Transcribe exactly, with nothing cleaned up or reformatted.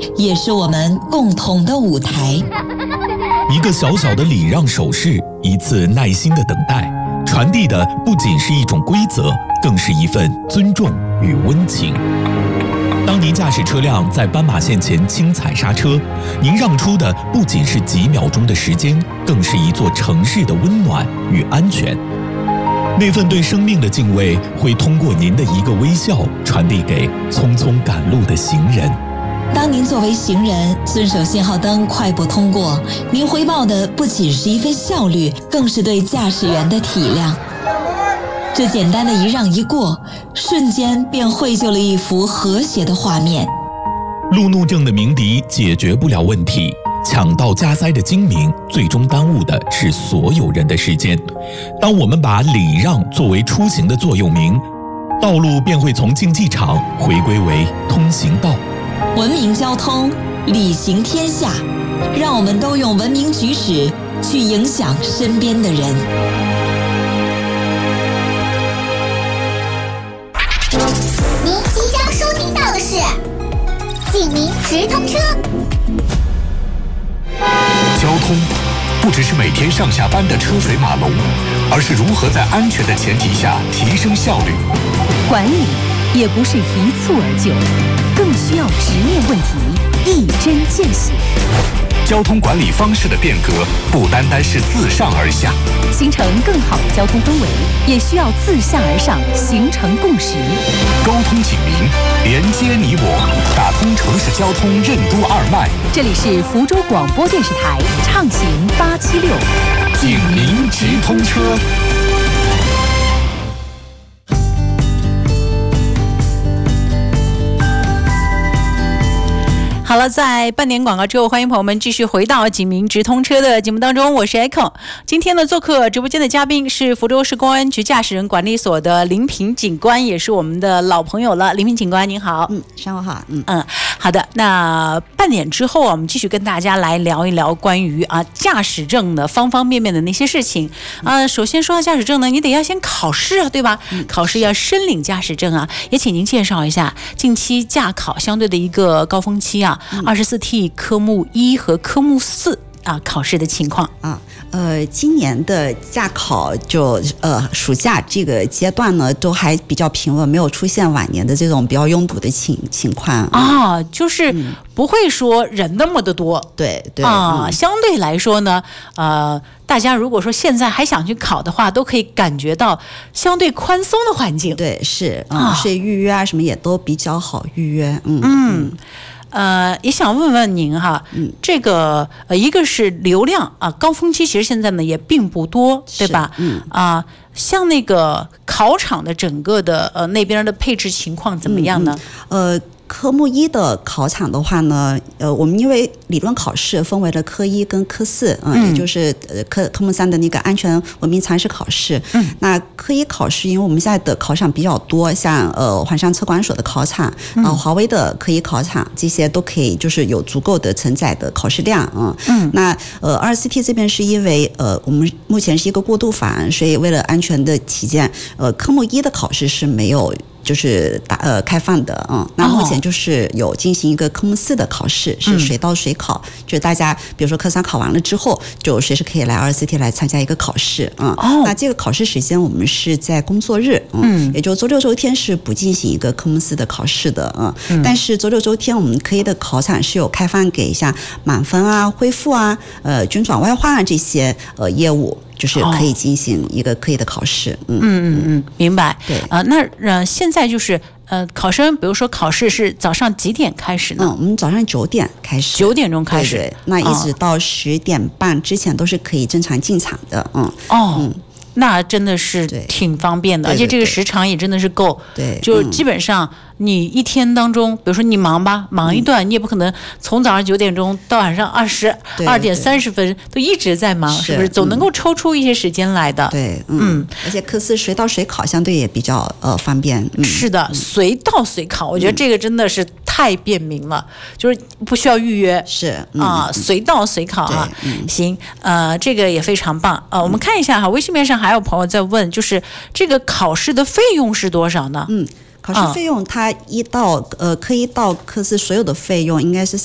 也是我们共同的舞台。 一个小小的礼让手势，一次耐心的等待，传递的不仅是一种规则，更是一份尊重与温情。当您驾驶车辆在斑马线前轻踩刹车，您让出的不仅是几秒钟的时间，更是一座城市的温暖与安全。那份对生命的敬畏，会通过您的一个微笑传递给匆匆赶路的行人。 当您作为行人遵守信号灯快步通过，您回报的不仅是一份效率，更是对驾驶员的体谅。这简单的一让一过，瞬间便绘就了一幅和谐的画面。 路怒症的鸣笛解决不了问题，抢道加塞的精明，最终耽误的是所有人的时间。当我们把礼让作为出行的座右铭，道路便会从竞技场回归为通行道。 文明交通，礼行天下，让我们都用文明举止去影响身边的人。 您即将收听到的是警民直通车。 交通不只是每天上下班的车水马龙，而是如何在安全的前提下提升效率。 管理也不是一蹴而就，更需要直面问题，一针见血。 交通管理方式的变革，不单单是自上而下， 形成更好的交通氛围，也需要自下而上形成共识。 沟通警民，连接你我，打通城市交通任督二脉。 这里是福州广播电视台畅行八七六， 警民直通车。 好了，在半点广告之后，欢迎朋友们继续回到警民直通车的节目当中，我是 Echo。今天呢，做客直播间的嘉宾是福州市公安局驾驶人管理所的林平警官，也是我们的老朋友了。林平警官您好。 嗯，上午好。嗯嗯，好的。那半点之后啊，我们继续跟大家来聊一聊关于啊驾驶证的方方面面的那些事情。啊、呃，首先说到驾驶证呢，你得要先考试啊，对吧？嗯、考试要申领驾驶证啊，也请您介绍一下近期驾考相对的一个高峰期啊。二十四 T 科目一和科目四啊考试的情况啊，呃，今年的驾考就呃暑假这个阶段呢，都还比较平稳，没有出现往年的这种比较拥堵的情情况啊，就是不会说人那么的多， 嗯、对对啊、 嗯， 相对来说呢，呃，大家如果说现在还想去考的话，都可以感觉到相对宽松的环境， 对，是啊，所以预约啊什么也都比较好预约，嗯嗯。呃，也想问问您哈，嗯，这个呃，一个是流量啊，高峰期其实现在呢也并不多，对吧？ 嗯啊，像那个考场的整个的呃那边的配置情况怎么样呢？ 嗯、呃。科目一的考场的话呢，呃，我们因为理论考试分为了科一跟科四，嗯，嗯也就是呃科科目三的那个安全文明常识考试。嗯，那科一考试，因为我们现在的考场比较多，像呃环上车管所的考场，呃华为的科一考场，这些都可以就是有足够的承载的考试量，嗯嗯。那呃二十四 T 这边是因为呃我们目前是一个过渡法案，所以为了安全的起见，呃科目一的考试是没有。就是打呃开放的，嗯，那目前就是有进行一个科目四的考试，哦、是随到随考，嗯、就是大家比如说科三考完了之后，就随时可以来二十四 T 来参加一个考试，嗯，哦、那这个考试时间我们是在工作日，嗯，嗯也就周六周天是不进行一个科目四的考试的，嗯，嗯但是周六周天我们科一的考场是有开放给像满分啊、恢复啊、呃军转外换啊这些呃业务。就是可以进行一个科一的考试， 嗯嗯嗯，明白。 对啊、呃，那呃现在就是呃考生，比如说考试是早上几点开始呢？ 嗯，我们早上九点开始， 九点钟开始， 对对那一直到十点半之前都是可以正常进场的，嗯哦。嗯那真的是挺方便的，而且这个时长也真的是够。 对， 就基本上你一天当中，比如说你忙吧，忙一段，嗯、你也不可能从早上九点钟到晚上二十二点三十分都一直在忙，是不是？总能够抽出一些时间来的。 对，嗯，嗯而且科四随到随考，相对也比较呃方便。嗯、 是的，随到随考，我觉得这个真的是太便民了，就是不需要预约， 是、 嗯、啊，随到随考啊。 嗯、 行，呃，这个也非常棒啊、呃。我们看一下哈，微信面上还有朋友在问，就是这个考试的费用是多少呢？ 嗯，考试费用它一到、嗯、呃科一到科四所有的费用应该是